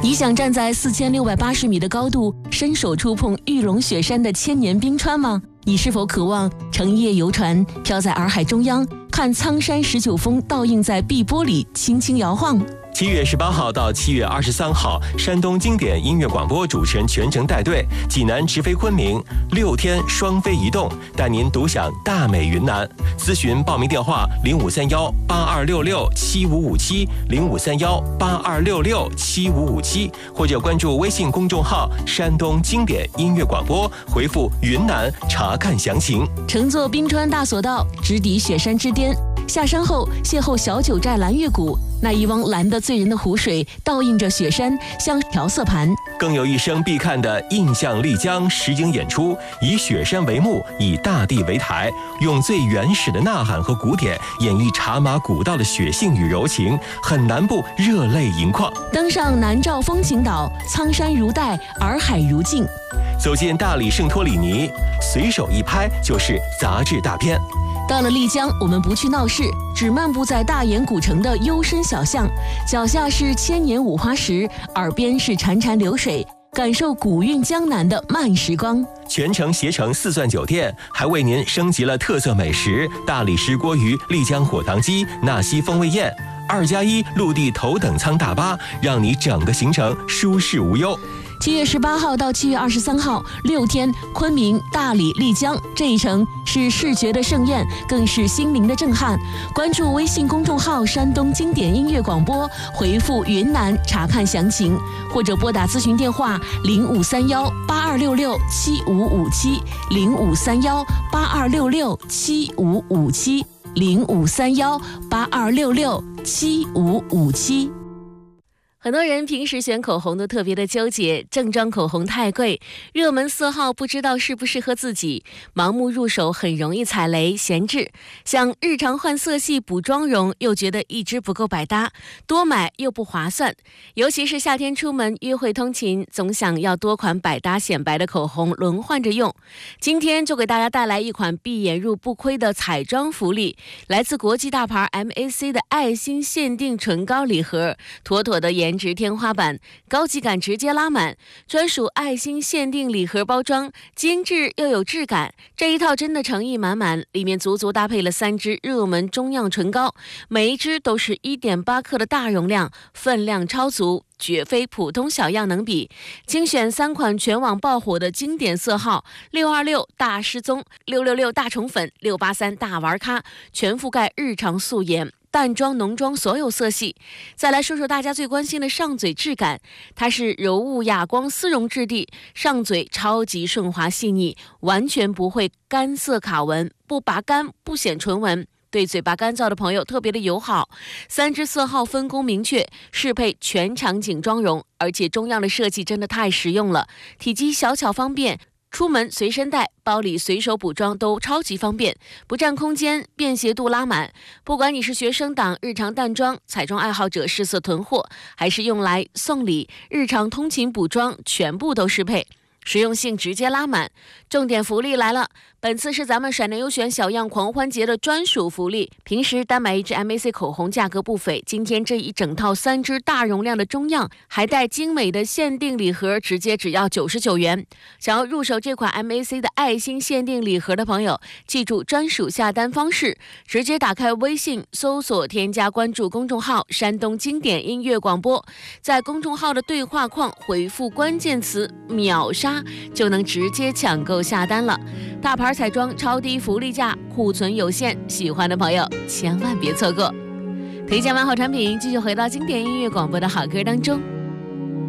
你想站在4680米的高度，伸手触碰玉龙雪山的千年冰川吗？你是否渴望乘一叶游船，飘在洱海中央，看苍山19峰倒映在碧波里轻轻摇晃 ？7月18号到7月23号，山东经典音乐广播主持人全程带队，济南直飞昆明，6天双飞移动，带您独享大美云南。咨询报名电话：0531-8266-7557，0531-8266-7557，或者关注微信公众号“山东经典音乐广播”，回复“云南”查看详情。 乘坐冰川大索道，直抵雪山之巅。下山后，邂逅小九寨蓝月谷，那一汪蓝得醉人的湖水倒映着雪山，像调色盘。 更有一生必看的印象丽江实景演出，以雪山为幕，以大地为台，用最原始的呐喊和鼓点演绎茶马古道的血性与柔情，很难不热泪盈眶。 登上南诏风情岛，苍山如黛，洱海如镜。 走进大理圣托里尼，随手一拍就是杂志大片。 到了丽江，我们不去闹市，只漫步在大研古城的幽深小巷，脚下是千年五花石，耳边是潺潺流水，感受古韵江南的慢时光。 全程携程4钻酒店还为您升级了特色美食大理石锅鱼、丽江火塘鸡、纳西风味宴，2+1陆地头等舱大巴，让你整个行程舒适无忧。 7月18号到7月23号，6天，昆明、大理、丽江，这一程是视觉的盛宴，更是心灵的震撼。关注微信公众号“山东经典音乐广播”，回复“云南”查看详情，或者拨打咨询电话0531-8266-7557，0531-8266-7557。很多人平时选口红都特别的纠结，正装口红太贵，热门色号不知道适不适合自己，盲目入手很容易踩雷闲置。想日常换色系补妆容，又觉得一支不够百搭，多买又不划算。尤其是夏天出门约会通勤，总想要多款百搭显白的口红轮换着用。今天就给大家带来一款闭眼入不亏的彩妆福利，来自国际大牌 MAC 的爱心限定唇膏礼盒，妥妥的颜值天花板，高级感直接拉满，专属爱心限定礼盒包装，精致又有质感。这一套真的诚意满满，里面足足搭配了3支热门中样唇膏，每一支都是1.8克的大容量，分量超足，绝非普通小样能比。精选3款全网爆火的经典色号：626大失踪、666大宠粉、683大玩咖，全覆盖日常素颜、淡妆、浓妆所有色系。再来说说大家最关心的上嘴质感，它是柔雾哑光丝绒质地，上嘴超级顺滑细腻，完全不会干涩卡纹，不拔干不显唇纹，对嘴巴干燥的朋友特别的友好。3支色号分工明确，适配全场景妆容，而且中样的设计真的太实用了，体积小巧方便，出门随身带，包里随手补妆都超级方便，不占空间，便携度拉满。不管你是学生党、日常淡妆、彩妆爱好者试色囤货，还是用来送礼、日常通勤补妆，全部都适配。实用性直接拉满。重点福利来了，本次是咱们甩内优选小样狂欢节的专属福利，平时单买一支 MAC 口红价格不菲，今天这一整套3支大容量的中样，还带精美的限定礼盒，直接只要99元。想要入手这款 MAC 的爱心限定礼盒的朋友，记住专属下单方式，直接打开微信搜索添加关注公众号山东经典音乐广播，在公众号的对话框回复关键词秒杀，就能直接抢购下单了。大牌彩妆超低福利价，库存有限，喜欢的朋友千万别错过。推荐完好产品，继续回到经典音乐广播的好歌当中。